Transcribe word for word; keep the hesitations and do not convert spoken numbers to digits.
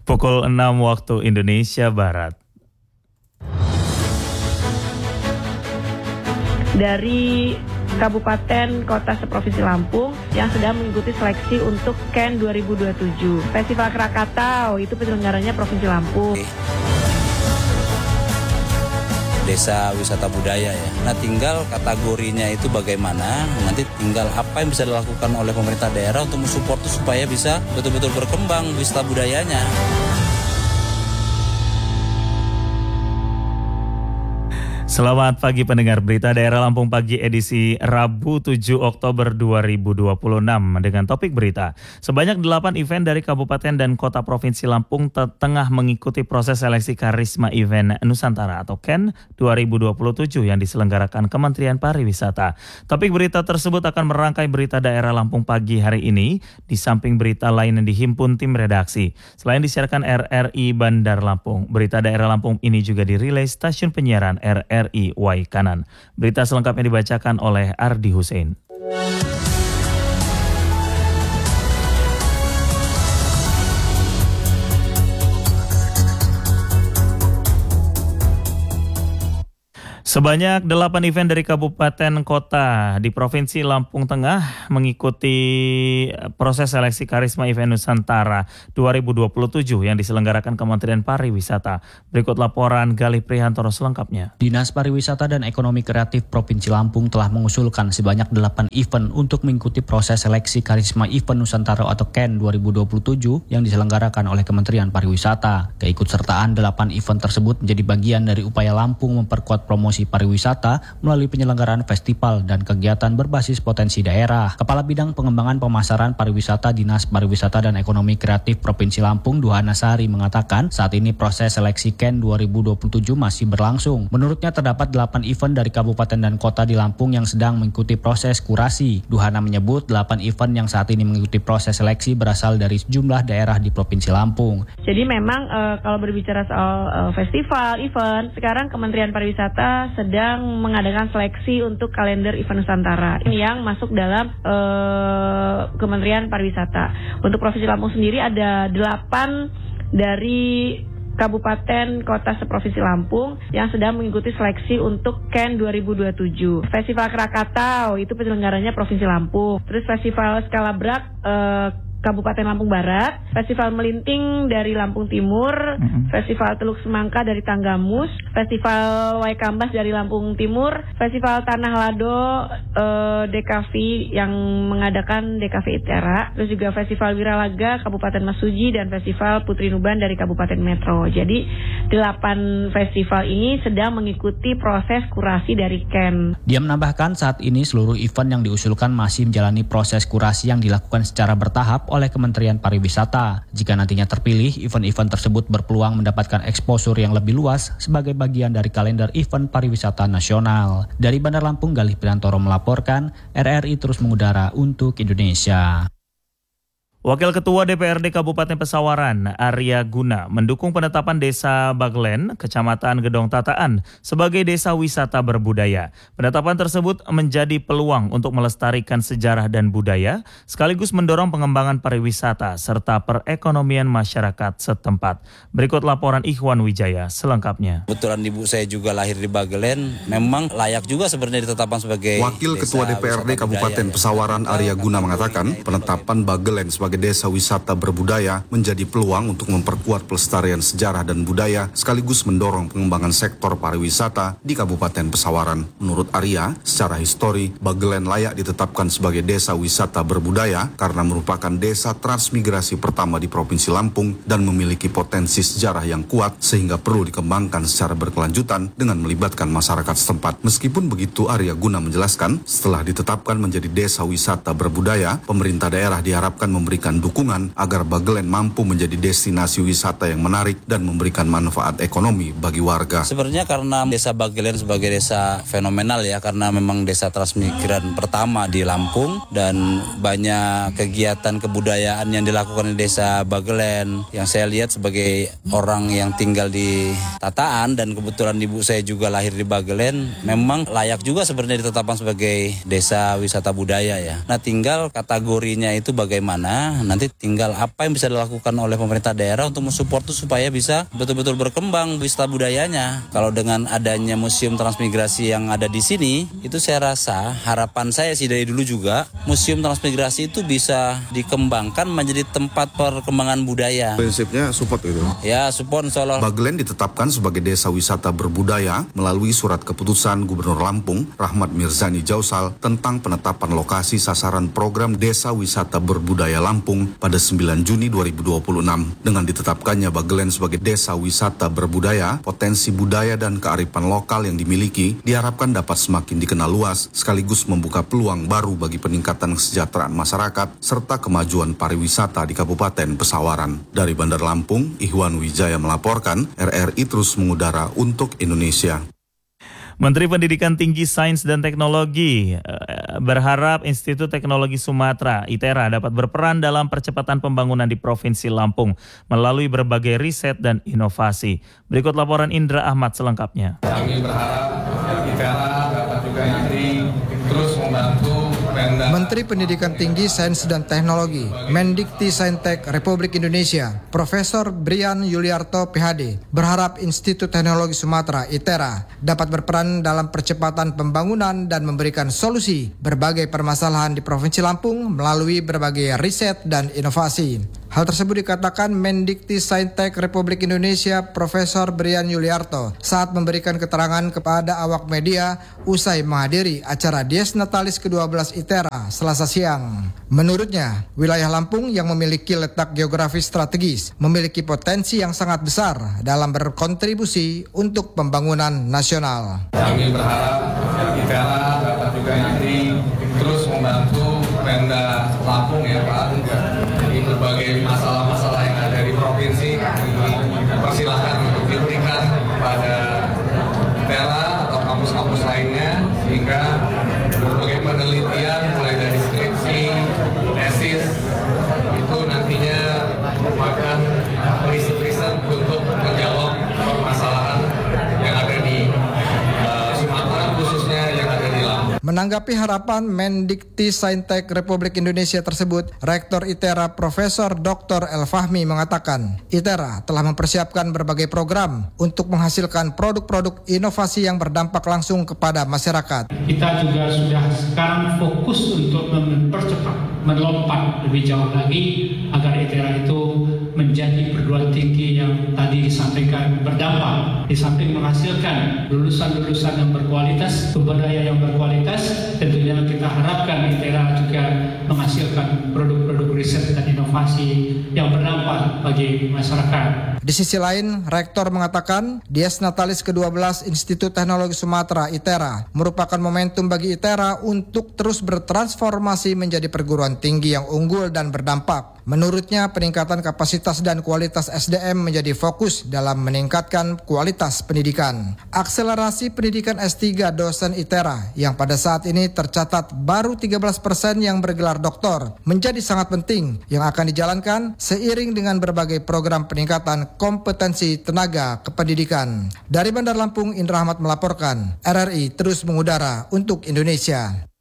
Pukul enam waktu Indonesia Barat. Dari Kabupaten Kota seprovinsi Lampung yang sedang mengikuti seleksi untuk K E N dua ribu dua puluh tujuh. Festival Krakatau itu penyelenggaranya Provinsi Lampung. Desa wisata budaya ya. Nah tinggal kategorinya itu bagaimana, nanti tinggal apa yang bisa dilakukan oleh pemerintah daerah untuk mensupport itu supaya bisa betul-betul berkembang wisata budayanya. Selamat pagi pendengar Berita Daerah Lampung Pagi edisi Rabu tujuh Oktober dua ribu dua puluh enam dengan topik berita. Sebanyak delapan event dari Kabupaten dan Kota Provinsi Lampung tengah mengikuti proses seleksi Karisma Event Nusantara atau K E N dua ribu dua puluh tujuh yang diselenggarakan Kementerian Pariwisata. Topik berita tersebut akan merangkai Berita Daerah Lampung Pagi hari ini di samping berita lain yang dihimpun tim redaksi. Selain disiarkan R R I Bandar Lampung, Berita Daerah Lampung ini juga dirilis stasiun penyiaran R R I Y Kanan. Berita selengkapnya dibacakan oleh Ardi Hussein. Sebanyak delapan event dari kabupaten kota di Provinsi Lampung Tengah mengikuti proses seleksi Karisma Event Nusantara dua ribu dua puluh tujuh yang diselenggarakan Kementerian Pariwisata. Berikut laporan Galih Prihantoro selengkapnya. Dinas Pariwisata dan Ekonomi Kreatif Provinsi Lampung telah mengusulkan sebanyak delapan event untuk mengikuti proses seleksi Karisma Event Nusantara atau K E N dua ribu dua puluh tujuh yang diselenggarakan oleh Kementerian Pariwisata. Keikutsertaan delapan event tersebut menjadi bagian dari upaya Lampung memperkuat promosi pariwisata melalui penyelenggaraan festival dan kegiatan berbasis potensi daerah. Kepala Bidang Pengembangan Pemasaran Pariwisata Dinas Pariwisata dan Ekonomi Kreatif Provinsi Lampung, Duhana Sari, mengatakan saat ini proses seleksi K E N dua ribu dua puluh tujuh masih berlangsung. Menurutnya terdapat delapan event dari kabupaten dan kota di Lampung yang sedang mengikuti proses kurasi. Duhana menyebut delapan event yang saat ini mengikuti proses seleksi berasal dari sejumlah daerah di Provinsi Lampung. Jadi memang e, kalau berbicara soal e, festival, event, sekarang Kementerian Pariwisata sedang mengadakan seleksi untuk kalender event Nusantara yang masuk dalam uh, Kementerian Pariwisata. Untuk Provinsi Lampung sendiri ada delapan dari Kabupaten Kota seprovinsi Lampung yang sedang mengikuti seleksi untuk K E N dua ribu dua puluh tujuh. Festival Krakatau itu penyelenggaranya Provinsi Lampung. Terus Festival Skalabrak uh, Kabupaten Lampung Barat, Festival Melinting dari Lampung Timur, mm-hmm. Festival Teluk Semangka dari Tanggamus, Festival Waikambas dari Lampung Timur, Festival Tanah Lado eh, D K V yang mengadakan D K V Itera, terus juga Festival Wiralaga Kabupaten Masuji dan Festival Putri Nuban dari Kabupaten Metro. Jadi delapan festival ini sedang mengikuti proses kurasi dari K E N. Dia menambahkan saat ini seluruh event yang diusulkan masih menjalani proses kurasi yang dilakukan secara bertahap oleh Kementerian Pariwisata. Jika nantinya terpilih, event-event tersebut berpeluang mendapatkan eksposur yang lebih luas sebagai bagian dari kalender event pariwisata nasional. Dari Bandar Lampung, Galih Prihantoro melaporkan, R R I terus mengudara untuk Indonesia. Wakil Ketua D P R D Kabupaten Pesawaran, Arya Guna, mendukung penetapan Desa Baglen, Kecamatan Gedong Tataan, sebagai desa wisata berbudaya. Penetapan tersebut menjadi peluang untuk melestarikan sejarah dan budaya, sekaligus mendorong pengembangan pariwisata serta perekonomian masyarakat setempat. Berikut laporan Ikhwan Wijaya selengkapnya. Kebetulan ibu saya juga lahir di Baglen, memang layak juga sebenarnya ditetapkan sebagai Wakil Ketua D P R D Kabupaten Pesawaran, Arya Guna, mengatakan penetapan Baglen sebagai desa wisata berbudaya menjadi peluang untuk memperkuat pelestarian sejarah dan budaya sekaligus mendorong pengembangan sektor pariwisata di Kabupaten Pesawaran. Menurut Arya, secara histori Baglen layak ditetapkan sebagai desa wisata berbudaya karena merupakan desa transmigrasi pertama di Provinsi Lampung dan memiliki potensi sejarah yang kuat sehingga perlu dikembangkan secara berkelanjutan dengan melibatkan masyarakat setempat. Meskipun begitu, Arya Guna menjelaskan setelah ditetapkan menjadi desa wisata berbudaya, pemerintah daerah diharapkan memberikan dukungan agar Baglen mampu menjadi destinasi wisata yang menarik dan memberikan manfaat ekonomi bagi warga. Sebenarnya karena desa Baglen sebagai desa fenomenal ya, karena memang desa transmigran pertama di Lampung dan banyak kegiatan kebudayaan yang dilakukan di desa Baglen. Yang saya lihat sebagai orang yang tinggal di Tataan dan kebetulan ibu saya juga lahir di Baglen, memang layak juga sebenarnya ditetapkan sebagai desa wisata budaya ya. Nah tinggal kategorinya itu bagaimana. budayanya. Nanti tinggal apa yang bisa dilakukan oleh pemerintah daerah untuk mensupport itu supaya bisa betul-betul berkembang wisata budayanya. Kalau dengan adanya Museum Transmigrasi yang ada di sini, itu saya rasa harapan saya sih dari dulu juga Museum Transmigrasi itu bisa dikembangkan menjadi tempat perkembangan budaya. Prinsipnya support itu. Ya, support insyaallah. Bagelen ditetapkan sebagai desa wisata berbudaya melalui surat keputusan Gubernur Lampung Rahmat Mirzani Jausal tentang penetapan lokasi sasaran program Desa Wisata Berbudaya Lampung pada sembilan Juni dua ribu dua puluh enam. Dengan ditetapkannya Bagelen sebagai desa wisata berbudaya, potensi budaya dan kearifan lokal yang dimiliki diharapkan dapat semakin dikenal luas sekaligus membuka peluang baru bagi peningkatan kesejahteraan masyarakat serta kemajuan pariwisata di Kabupaten Pesawaran. Dari Bandar Lampung, Ihwan Wijaya melaporkan, R R I terus mengudara untuk Indonesia. Menteri Pendidikan Tinggi Sains dan Teknologi berharap Institut Teknologi Sumatera I T E R A dapat berperan dalam percepatan pembangunan di Provinsi Lampung melalui berbagai riset dan inovasi. Berikut laporan Indra Ahmad selengkapnya. Kami berharap I T E R A dapat juga nanti terus membantu Menteri Pendidikan Tinggi Sains dan Teknologi Mendikti Saintek Republik Indonesia Profesor Brian Yuliarto P H D berharap Institut Teknologi Sumatera I T E R A dapat berperan dalam percepatan pembangunan dan memberikan solusi berbagai permasalahan di Provinsi Lampung melalui berbagai riset dan inovasi. Hal tersebut dikatakan Mendikti Saintek Republik Indonesia Profesor Brian Yuliarto saat memberikan keterangan kepada awak media usai menghadiri acara Dies Natalis ke dua belas I T E R A Selasa siang. Menurutnya, wilayah Lampung yang memiliki letak geografis strategis memiliki potensi yang sangat besar dalam berkontribusi untuk pembangunan nasional. Kami berharap I T E R A dapat juga nanti terus membantu Pemda Lampung ya Pak, di berbagai masalah-masalah yang ada di provinsi. Persilahkan untuk diberikan kepada I T E R A atau kampus-kampus lainnya sehingga berbagai penelitian mulai dari skripsi, tesis itu nantinya merupakan riset-riset untuk menjawab permasalahan yang ada di uh, Sumatera khususnya yang ada di Lampung. Menanggapi harapan Mendikti Saintek Republik Indonesia tersebut, Rektor I T E R A Profesor Doktor El Fahmi mengatakan, I T E R A telah mempersiapkan berbagai program untuk menghasilkan produk-produk inovasi yang berdampak langsung kepada masyarakat. Kita juga sudah sekarang fokus untuk mempercepat, melompat lebih jauh lagi agar I T E R A itu menjadi perguruan tinggi yang tadi disampaikan berdampak. Di samping menghasilkan lulusan-lulusan yang berkualitas, sumber daya yang berkualitas, tentunya kita harapkan I T E R A juga menghasilkan produk-produk riset dan inovasi yang berdampak bagi masyarakat. Di sisi lain, Rektor mengatakan Dies Natalis ke dua belas Institut Teknologi Sumatera I T E R A merupakan momentum bagi I T E R A untuk terus bertransformasi menjadi perguruan tinggi yang unggul dan berdampak. Menurutnya, peningkatan kapasitas dan kualitas S D M menjadi fokus dalam meningkatkan kualitas pendidikan. Akselerasi pendidikan S tiga dosen I T E R A yang pada saat ini tercatat baru tiga belas persen yang bergelar doktor menjadi sangat penting yang akan dijalankan seiring dengan berbagai program peningkatan kompetensi tenaga kependidikan. Dari Bandar Lampung, Indra Ahmad melaporkan. R R I terus mengudara untuk Indonesia.